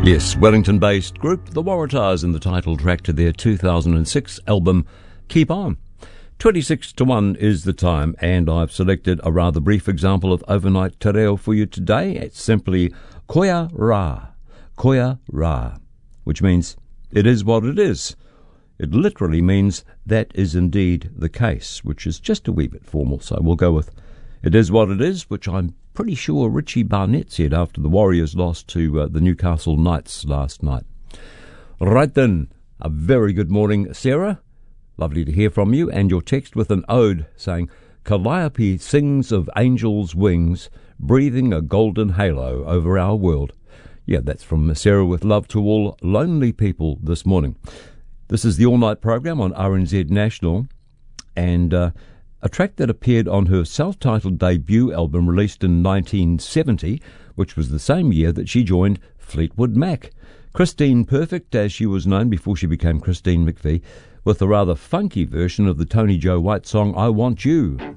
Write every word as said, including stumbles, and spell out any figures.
Yes, Wellington-based group The Waratahs in the title track to their two thousand six album Keep On. twenty-six to one is the time, and I've selected a rather brief example of overnight te reo for you today. It's simply Koia Rā, Koia Rā, which means it is what it is. It literally means that is indeed the case, which is just a wee bit formal, so we'll go with it is what it is, which I'm pretty sure Richie Barnett said after the Warriors lost to uh, the Newcastle Knights last night. Right then, a very good morning, Sarah. Lovely to hear from you, and your text with an ode saying, Calliope sings of angels' wings, breathing a golden halo over our world. Yeah, that's from Sarah with love to all lonely people this morning. This is the all-night program on R N Z National, and uh, a track that appeared on her self-titled debut album released in nineteen seventy, which was the same year that she joined Fleetwood Mac. Christine Perfect, as she was known before she became Christine McVie, with a rather funky version of the Tony Joe White song I Want You.